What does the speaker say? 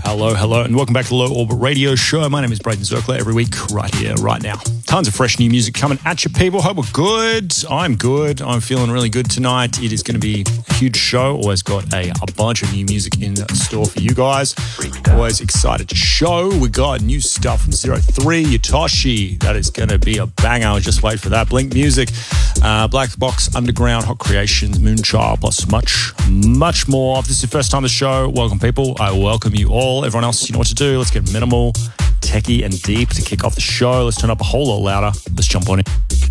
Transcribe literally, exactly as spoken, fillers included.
Hello, hello, and welcome back to the Low Orbit Radio Show. My name is Braden Zirkler, every week, right here, right now. Tons of fresh new music coming at you, people. Hope we're good. I'm good. I'm feeling really good tonight. It is going to be a huge show. Always got a, a bunch of new music in store for you guys. Always excited to show. We got new stuff from Zero Three, Yotoshi. That is going to be a banger. Just wait for that. Blink Music, uh, Black Box Underground, Hot Creations, Moonchild, plus much, much more. If this is your first time on the show, welcome, people. I welcome you all. Everyone else, you know what to do. Let's get minimal, techie, and deep to kick off the show. Let's turn up a whole lot louder. Let's jump on it.